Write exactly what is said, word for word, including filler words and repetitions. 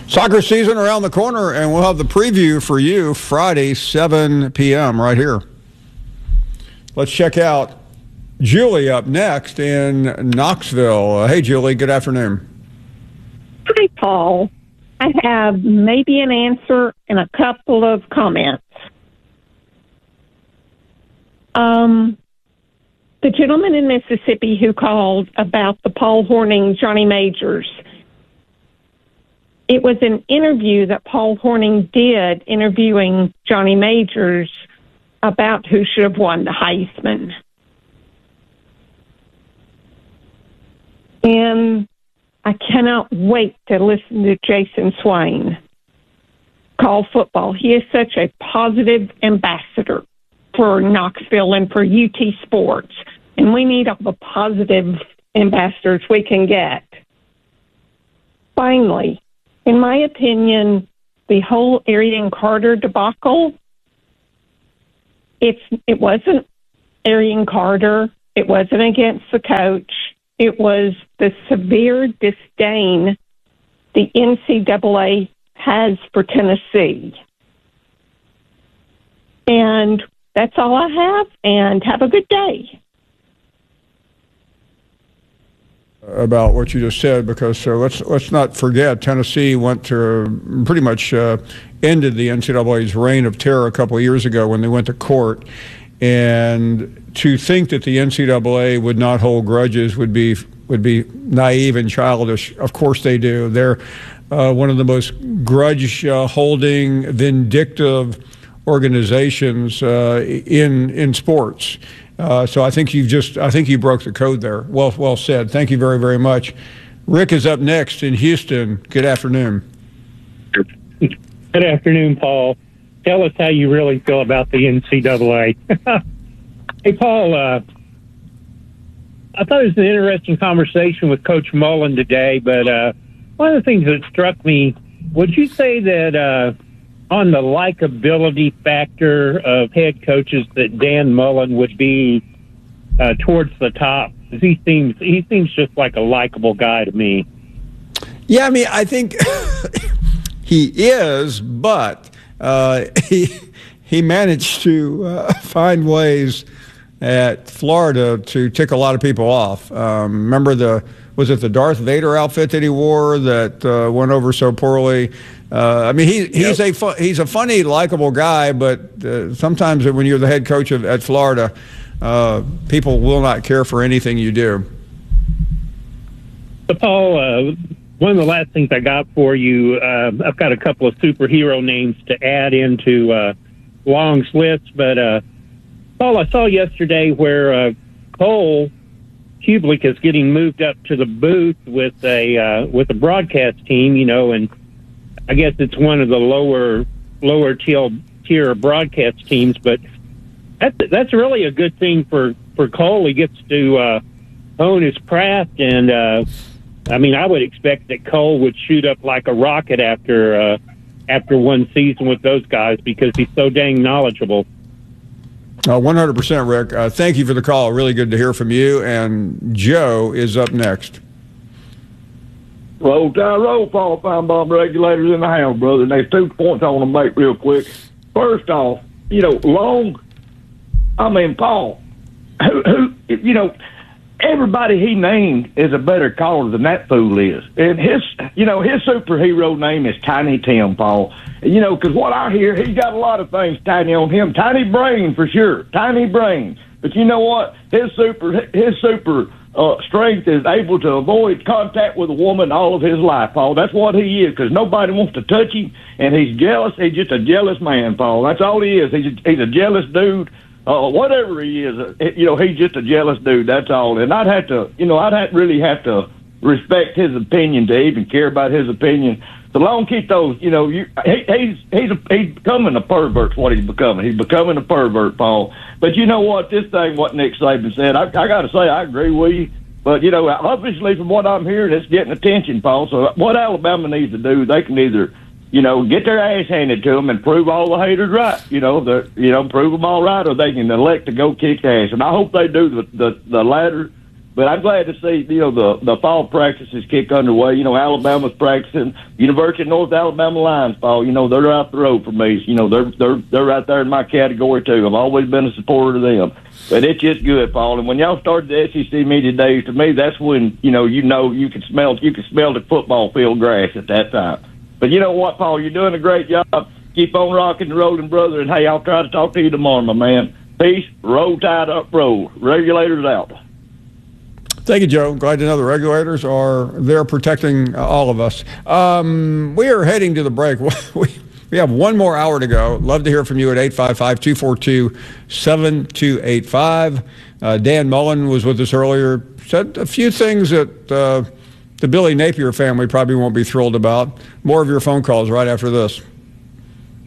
Soccer season around the corner, and we'll have the preview for you Friday, seven p.m. right here. Let's check out Julie up next in Knoxville. Uh, hey, Julie, good afternoon. Hi, Paul. I have maybe an answer and a couple of comments. Um, the gentleman in Mississippi who called about the Paul Hornung, Johnny Majors, it was an interview that Paul Hornung did interviewing Johnny Majors about who should have won the Heisman. And I cannot wait to listen to Jason Swain call football. He is such a positive ambassador for Knoxville and for U T Sports. And we need all the positive ambassadors we can get. Finally, in my opinion, the whole Arian Carter debacle, it's, it wasn't Arian Carter. It wasn't against the coach. It was the severe disdain the N C double A has for Tennessee. And that's all I have, and have a good day. About what you just said, because uh, let's let's not forget Tennessee went to pretty much uh, ended the N C double A's reign of terror a couple of years ago when they went to court, and to think that the N C double A would not hold grudges would be would be naive and childish. Of course they do. They're uh, one of the most grudge-holding, uh, vindictive organizations uh, in in sports. Uh, so I think you've just, I think you broke the code there. Well, well said. Thank you very, very much. Rick is up next in Houston. Good afternoon. Good afternoon, Paul. Tell us how you really feel about the N C double A. Hey, Paul, uh, I thought it was an interesting conversation with Coach Mullen today, but uh, one of the things that struck me, would you say that uh, on the likability factor of head coaches that Dan Mullen would be uh, towards the top? He seems he seems just like a likable guy to me. Yeah, I mean, I think he is, but uh, he he managed to uh, find ways at Florida to tick a lot of people off. Um, remember the was it the Darth Vader outfit that he wore that uh, went over so poorly? Uh, I mean, he, he's yep. a fu- he's a funny, likable guy, but uh, sometimes when you're the head coach of, at Florida, uh, people will not care for anything you do. So, Paul, uh, one of the last things I got for you, uh, I've got a couple of superhero names to add into uh, Long's list, but uh, Paul, I saw yesterday where uh, Cole Kublik is getting moved up to the booth with a uh, with a broadcast team, you know, and I guess it's one of the lower lower tier tier broadcast teams, but that's that's really a good thing for, for Cole. He gets to uh, hone his craft, and uh, I mean, I would expect that Cole would shoot up like a rocket after uh, after one season with those guys because he's so dang knowledgeable. Uh, one hundred percent, Rick. Uh, thank you for the call. Really good to hear from you. And Joe is up next. Roll, tide, roll, Paul, fine bomb regulators in the house, brother. And there's two points I want to make real quick. First off, you know, Long, I mean, Paul, who, who, you know, everybody he named is a better caller than that fool is. And his, you know, his superhero name is Tiny Tim, Paul. You know, because what I hear, he's got a lot of things tiny on him. Tiny brain, for sure. Tiny brain. But you know what? His super, his super uh, strength is able to avoid contact with a woman all of his life, Paul. That's what he is, because nobody wants to touch him, and he's jealous. He's just a jealous man, Paul. That's all he is. He's a, he's a jealous dude. Uh, whatever he is, uh, you know, he's just a jealous dude. That's all. And I'd have to, you know, I'd have, really have to respect his opinion to even care about his opinion. So long keep those, you know, you, he, he's he's a, he's becoming a pervert. What he's becoming, he's becoming a pervert, Paul. But you know what? This thing, what Nick Saban said, I, I got to say, I agree with you. But you know, obviously, from what I'm hearing, it's getting attention, Paul. So what Alabama needs to do, they can either, you know, get their ass handed to them and prove all the haters right. You know, the you know, prove them all right, or they can elect to go kick ass. And I hope they do the the, the latter. But I'm glad to see, you know, the, the fall practices kick underway. You know, Alabama's practicing. University of North Alabama Lions, Paul, you know, they're out the road from me. You know, they're they're they're right there in my category, too. I've always been a supporter of them. But it's just good, Paul. And when y'all started the S E C media days, to me, that's when, you know, you know you can smell you can smell the football field grass at that time. But you know what, Paul? You're doing a great job. Keep on rocking and rolling, brother. And, hey, I'll try to talk to you tomorrow, my man. Peace. Roll Tide up, roll. Regulators out. Thank you, Joe. Glad to know the regulators are there protecting uh, all of us. Um, we are heading to the break. we, we have one more hour to go. Love to hear from you at eight five five, two four two, seven two eight five. Uh, Dan Mullen was with us earlier. Said a few things that uh, the Billy Napier family probably won't be thrilled about. More of your phone calls right after this.